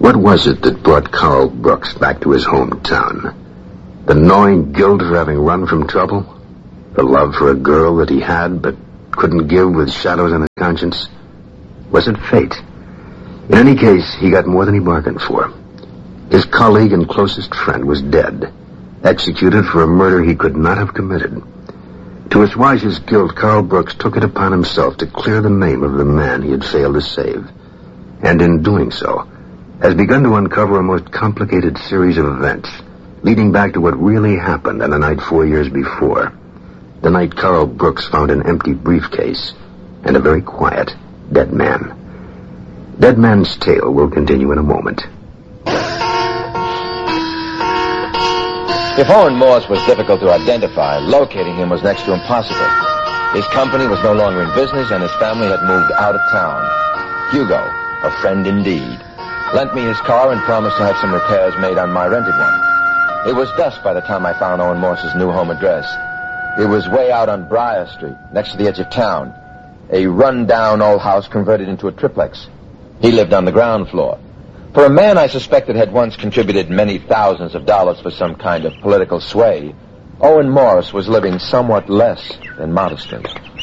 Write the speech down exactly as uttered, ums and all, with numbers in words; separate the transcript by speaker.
Speaker 1: What was it that brought Carl Brooks back to his hometown? The gnawing guilt of having run from trouble? The love for a girl that he had but couldn't give with shadows on his conscience? Was it fate? In any case, he got more than he bargained for. His colleague and closest friend was dead, executed for a murder he could not have committed. To assuage his guilt, Carl Brooks took it upon himself to clear the name of the man he had failed to save. And in doing so, has begun to uncover a most complicated series of events, leading back to what really happened on a night four years before. The night Carl Brooks found an empty briefcase and a very quiet, dead man. Dead Man's Tale will continue in a moment.
Speaker 2: If Owen Morse was difficult to identify, locating him was next to impossible. His company was no longer in business, and his family had moved out of town. Hugo, a friend indeed, lent me his car and promised to have some repairs made on my rented one. It was dusk by the time I found Owen Morse's new home address. It was way out on Briar Street, next to the edge of town. A run-down old house converted into a triplex. He lived on the ground floor. For a man I suspected had once contributed many thousands of dollars for some kind of political sway, Owen Morse was living somewhat less than modestly.